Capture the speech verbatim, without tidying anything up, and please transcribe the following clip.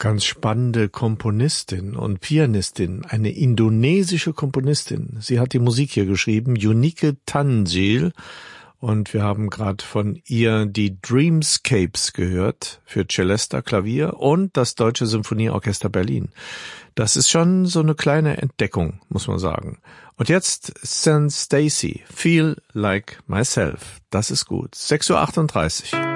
Ganz spannende Komponistin und Pianistin, eine indonesische Komponistin. Sie hat die Musik hier geschrieben, Yunike Tanjil. Und wir haben gerade von ihr die Dreamscapes gehört für Celesta, Klavier und das Deutsche Symphonieorchester Berlin. Das ist schon so eine kleine Entdeckung, muss man sagen. Und jetzt Saint Stacy, Feel Like Myself. Das ist gut. sechs Uhr achtunddreißig.